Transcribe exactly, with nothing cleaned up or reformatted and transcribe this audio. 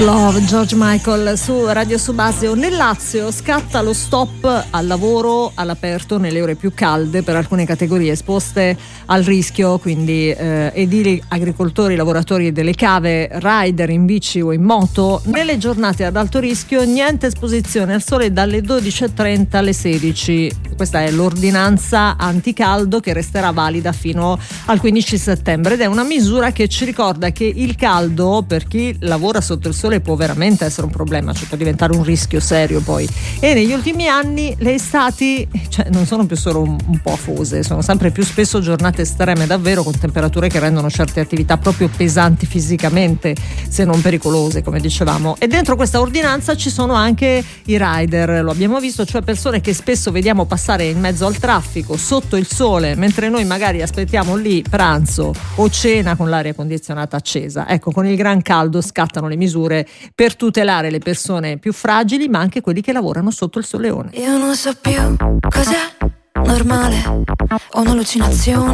Love, George Michael su Radio Subasio. Nel Lazio scatta lo stop al lavoro all'aperto nelle ore più calde per alcune categorie esposte al rischio, quindi eh, edili, agricoltori, lavoratori delle cave, rider in bici o in moto. Nelle giornate ad alto rischio niente esposizione al sole dalle dodici e trenta alle sedici. Questa è l'ordinanza anticaldo che resterà valida fino al quindici settembre ed è una misura che ci ricorda che il caldo per chi lavora sotto il sole può veramente essere un problema, cioè può diventare un rischio serio poi. E negli ultimi anni le estati, cioè, non sono più solo un, un po' afose, sono sempre più spesso giornate estreme davvero, con temperature che rendono certe attività proprio pesanti fisicamente, se non pericolose, come dicevamo. E dentro questa ordinanza ci sono anche i rider, lo abbiamo visto, cioè persone che spesso vediamo passare in mezzo al traffico sotto il sole, mentre noi magari aspettiamo lì pranzo o cena con l'aria condizionata accesa. Ecco, con il gran caldo scattano le misure per tutelare le persone più fragili, ma anche quelli che lavorano sotto il soleone. Io non so più cos'è normale o un'allucinazione.